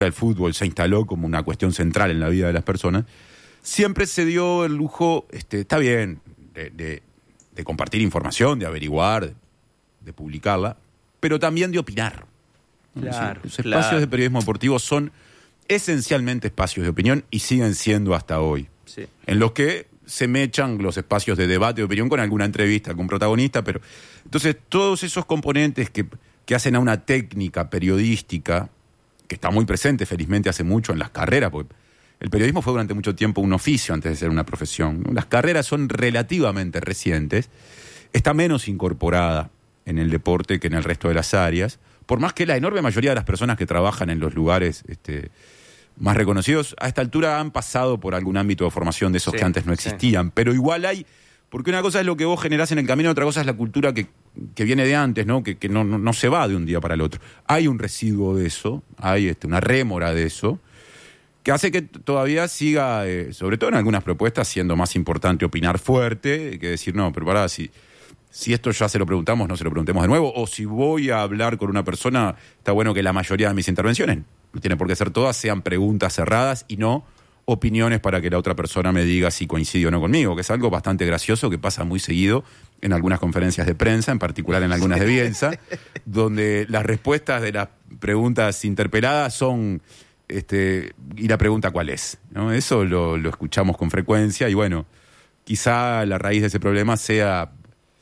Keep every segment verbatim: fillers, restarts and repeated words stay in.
el fútbol se instaló como una cuestión central en la vida de las personas, siempre se dio el lujo, este, está bien, de, de, de compartir información, de averiguar, de, de publicarla, pero también de opinar. Claro, Los claro. espacios de periodismo deportivo son esencialmente espacios de opinión y siguen siendo hasta hoy. Sí. En los que se mechan los espacios de debate de opinión con alguna entrevista con protagonista, pero entonces todos esos componentes que, que hacen a una técnica periodística, que está muy presente felizmente hace mucho en las carreras, porque el periodismo fue durante mucho tiempo un oficio antes de ser una profesión, ¿no? Las carreras son relativamente recientes, está menos incorporada en el deporte que en el resto de las áreas, por más que la enorme mayoría de las personas que trabajan en los lugares este, más reconocidos a esta altura han pasado por algún ámbito de formación de esos Sí, que antes no existían, sí. Pero igual hay, porque una cosa es lo que vos generás en el camino, otra cosa es la cultura que, que viene de antes, ¿no? Que, que no, no, no se va de un día para el otro. Hay un residuo de eso, hay este, una rémora de eso, que hace que todavía siga, eh, sobre todo en algunas propuestas, siendo más importante opinar fuerte que decir, no, pero pará, si, si esto ya se lo preguntamos, no se lo preguntemos de nuevo, o si voy a hablar con una persona, está bueno que la mayoría de mis intervenciones, no tiene por qué ser todas, sean preguntas cerradas y no opiniones para que la otra persona me diga si coincide o no conmigo, que es algo bastante gracioso que pasa muy seguido en algunas conferencias de prensa, en particular en algunas de Bielsa, donde las respuestas de las preguntas interpeladas son... Este, y la pregunta cuál es, ¿no? Eso lo, lo escuchamos con frecuencia y bueno, quizá la raíz de ese problema sea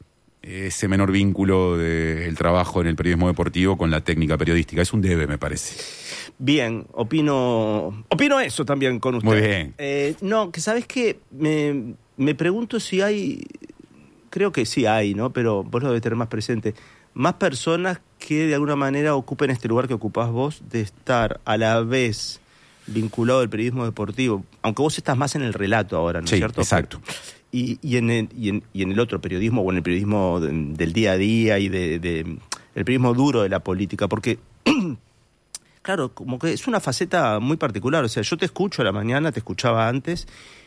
ese menor vínculo del trabajo en el periodismo deportivo con la técnica periodística. Es un debe, me parece. Bien, opino opino eso también con usted. Muy bien. Eh, no, que sabes que me, me pregunto si hay, creo que sí hay, ¿no? Pero vos lo debes tener más presente, más personas que de alguna manera ocupen este lugar que ocupás vos, de estar a la vez vinculado al periodismo deportivo, aunque vos estás más en el relato ahora, ¿no es sí, cierto? Exacto. Y, y, en el, y, en, y en el otro periodismo, o en el periodismo de, del día a día y de, de el periodismo duro de la política, porque, claro, como que es una faceta muy particular. O sea, yo te escucho a la mañana, te escuchaba antes,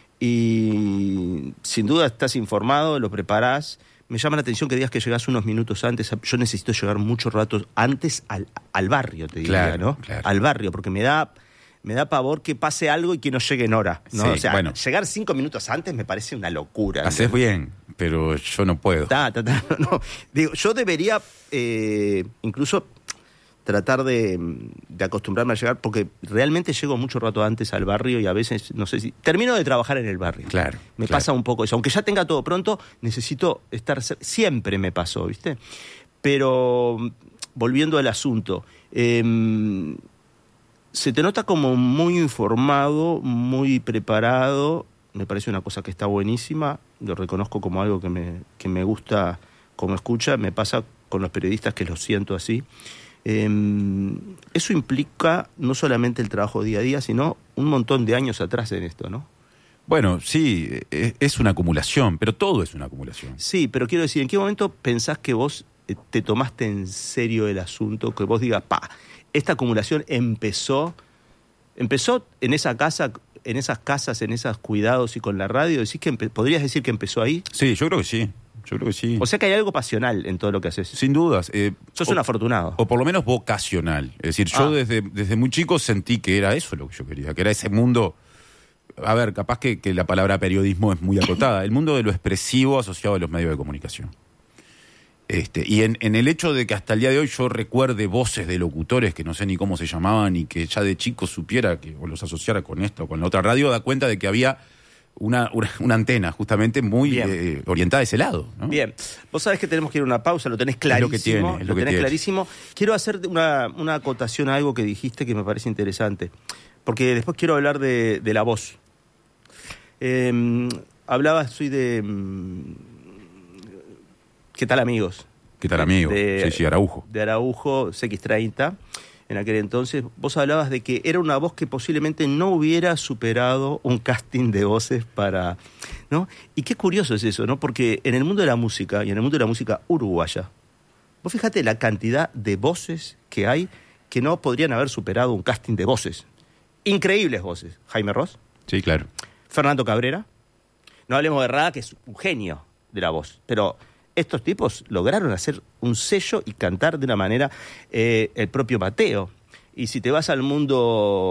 y sin duda estás informado, lo preparás. Me llama la atención que digas que llegás unos minutos antes. Yo necesito llegar muchos ratos antes al, al barrio, te diría, claro, ¿no? Claro. Al barrio, porque me da, me da pavor que pase algo y que no llegue en hora, ¿no? Sí, o sea, bueno. llegar cinco minutos antes me parece una locura. Haces ¿no? bien, pero yo no puedo. Ta, ta, ta, no. Digo, yo debería eh, incluso tratar de, de acostumbrarme a llegar, porque realmente llego mucho rato antes al barrio y a veces, no sé si... Termino de trabajar en el barrio. Claro. Me claro. pasa un poco eso. Aunque ya tenga todo pronto, necesito estar... Siempre me pasó, ¿viste? Pero, volviendo al asunto, eh, se te nota como muy informado, muy preparado. Me parece una cosa que está buenísima. Lo reconozco como algo que me, que me gusta como escucha. Me pasa con los periodistas que los siento así. Eh, eso implica no solamente el trabajo día a día, sino un montón de años atrás en esto, ¿no? Bueno, sí, es una acumulación, pero todo es una acumulación. Sí, pero quiero decir, ¿en qué momento pensás que vos te tomaste en serio el asunto? Que vos digas, pa, esta acumulación empezó, empezó en esa casa, en esas casas, en esos cuidados y con la radio. ¿Decís que empe- podrías decir que empezó ahí? Sí, yo creo que sí. Yo creo que sí. O sea que hay algo pasional en todo lo que haces. Sin dudas. Eh, Sos o, un afortunado. O por lo menos vocacional. Es decir, yo Ah. desde, desde muy chico sentí que era eso lo que yo quería, que era ese mundo... A ver, capaz que, que la palabra periodismo es muy acotada. El mundo de lo expresivo asociado a los medios de comunicación. Este, y en, en el hecho de que hasta el día de hoy yo recuerde voces de locutores que no sé ni cómo se llamaban y que ya de chico supiera que, o los asociara con esto o con la otra radio, da cuenta de que había una, una, una antena justamente muy eh, orientada a ese lado, ¿no? Bien, vos sabés que tenemos que ir a una pausa, lo tenés clarísimo. Es lo que tiene, es lo lo que tenés tiene. clarísimo. Quiero hacer una, una acotación a algo que dijiste que me parece interesante, porque después quiero hablar de, de la voz. Eh, hablabas, soy de... ¿Qué tal, amigos? ¿Qué tal, amigo? De, sí, sí, Araujo. De Araujo, X treinta, en aquel entonces. Vos hablabas de que era una voz que posiblemente no hubiera superado un casting de voces para... ¿no? Y qué curioso es eso, ¿no? Porque en el mundo de la música, y en el mundo de la música uruguaya, vos fíjate la cantidad de voces que hay que no podrían haber superado un casting de voces. Increíbles voces. Jaime Ross. Sí, claro. Fernando Cabrera. No hablemos de Rada, que es un genio de la voz, pero estos tipos lograron hacer un sello y cantar de una manera, eh, el propio Mateo. Y si te vas al mundo